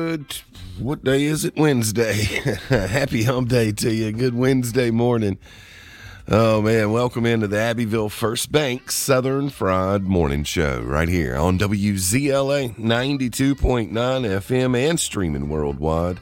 What day is it? Wednesday. Happy hump day to you. Good Wednesday morning. Oh, man, welcome into the Abbeville First Bank Southern Fried Morning Show right here on WZLA 92.9 FM and streaming worldwide,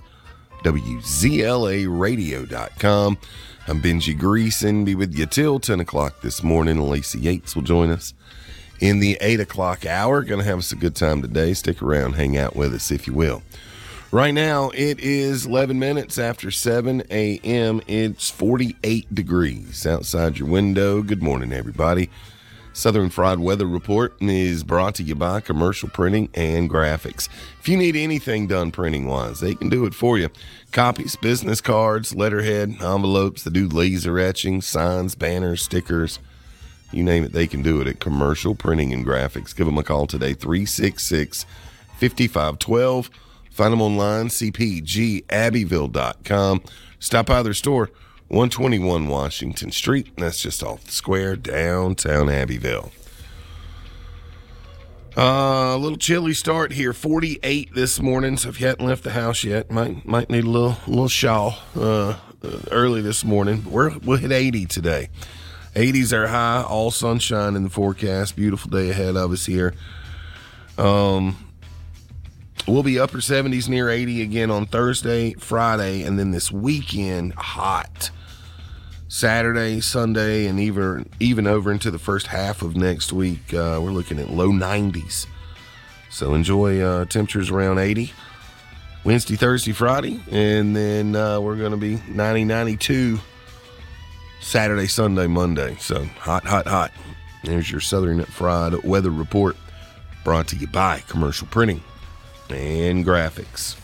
WZLAradio.com. I'm Benji Greason, be with you till 10 o'clock this morning. Lacey Yates will join us in the 8 o'clock hour. Going to have us a good time today. Stick around, hang out with us if you will. Right now, it is 11 minutes after 7 a.m. It's 48 degrees outside your window. Good morning, everybody. Southern Fried Weather Report is brought to you by Commercial Printing and Graphics. If you need anything done printing-wise, they can do it for you. Copies, business cards, letterhead, envelopes, they do laser etching, signs, banners, stickers. You name it, they can do it at Commercial Printing and Graphics. Give them a call today, 366-5512. Find them online, cpgabbeville.com. Stop by their store, 121 Washington Street. That's just off the square, downtown Abbeville. A little chilly start here, 48 this morning. So if you hadn't left the house yet, might need a little shawl early this morning. But we'll hit 80 today. 80s are high, all sunshine in the forecast. Beautiful day ahead of us here. We'll be upper 70s near 80 again on Thursday, Friday, and then this weekend, hot. Saturday, Sunday, and even over into the first half of next week, we're looking at low 90s. So enjoy temperatures around 80. Wednesday, Thursday, Friday, and then we're going to be 90, 92 Saturday, Sunday, Monday. So hot, hot, hot. There's your Southern Fried Weather Report brought to you by Commercial Printing and Graphics.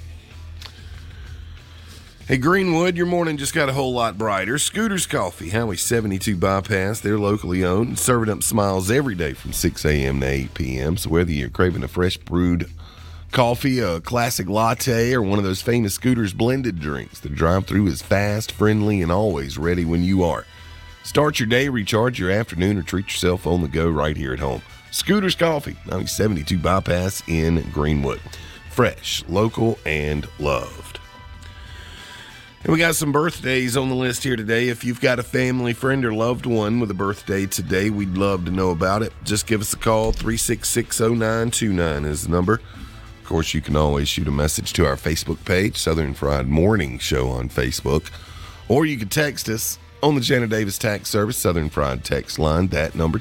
Hey, Greenwood, your morning just got a whole lot brighter. Scooters Coffee, Highway 72 Bypass. They're locally owned and serving up smiles every day from 6 a.m. to 8 p.m. So whether you're craving a fresh brewed coffee, a classic latte, or one of those famous Scooters blended drinks, the drive-thru is fast, friendly, and always ready when you are. Start your day, recharge your afternoon, or treat yourself on the go right here at home. Scooters Coffee, 72 Bypass in Greenwood. Fresh, local, and loved. And we got some birthdays on the list here today. If you've got a family, friend, or loved one with a birthday today, we'd love to know about it. Just give us a call. 366-0929 is the number. Of course, you can always shoot a message to our Facebook page, Southern Fried Morning Show on Facebook. Or you can text us on the Jana Davis Tax Service, Southern Fried Text Line, that number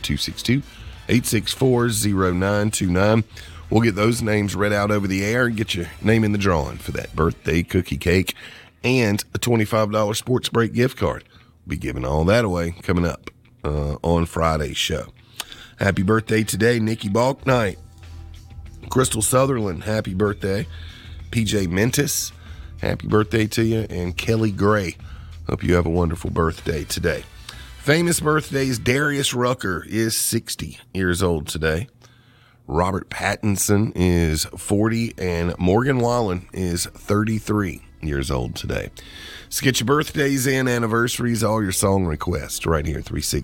262-864-0929. We'll get those names read out over the air and get your name in the drawing for that birthday cookie cake and a $25 Sports Break gift card. We'll be giving all that away coming up on Friday's show. Happy birthday today, Nikki Balknight. Crystal Sutherland, happy birthday. PJ Mentis, happy birthday to you. And Kelly Gray, hope you have a wonderful birthday today. Famous birthdays, Darius Rucker is 60 years old today. Robert Pattinson is 40, and Morgan Wallen is 33 years old today. So get your birthdays and anniversaries, all your song requests right here,